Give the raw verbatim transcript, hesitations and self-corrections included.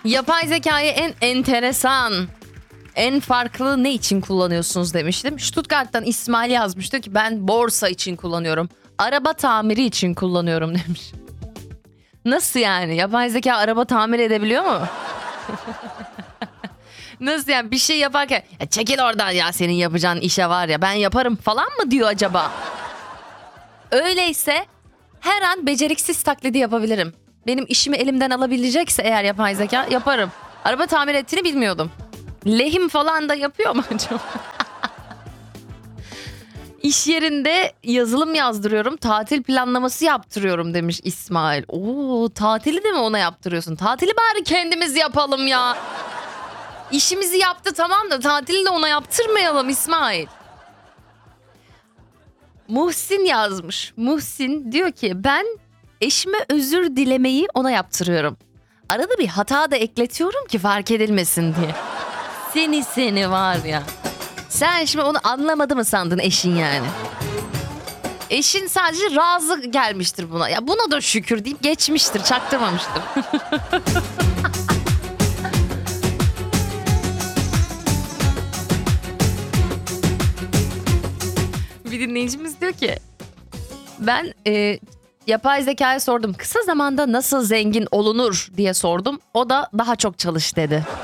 Yapay zekayı en enteresan, en farklı ne için kullanıyorsunuz demiştim. Stuttgart'tan İsmail yazmış, diyor ki ben borsa için kullanıyorum. Araba tamiri için kullanıyorum demiş. Nasıl yani? Yapay zeka araba tamir edebiliyor mu? Nasıl yani, bir şey yaparken ya çekil oradan ya, senin yapacağın işe var ya ben yaparım falan mı diyor acaba? Öyleyse her an beceriksiz taklidi yapabilirim. Benim işimi elimden alabilecekse eğer yapay zeka, yaparım. Araba tamir ettiğini bilmiyordum. Lehim falan da yapıyor mu acaba? İş yerinde yazılım yazdırıyorum, tatil planlaması yaptırıyorum demiş İsmail. Oo, tatili de mi ona yaptırıyorsun? Tatili bari kendimiz yapalım ya. İşimizi yaptı tamam da tatili de ona yaptırmayalım İsmail. Muhsin yazmış. Muhsin diyor ki ben eşime özür dilemeyi ona yaptırıyorum. Arada bir hata da ekletiyorum ki fark edilmesin diye. Seni seni var ya. Sen şimdi onu anlamadı mı sandın eşin yani? Eşin sadece razı gelmiştir buna. Ya buna da şükür deyip geçmiştir, çaktırmamıştır. Bir dinleyicimiz diyor ki ben e, yapay zekaya sordum, kısa zamanda nasıl zengin olunur diye sordum. O da daha çok çalış dedi.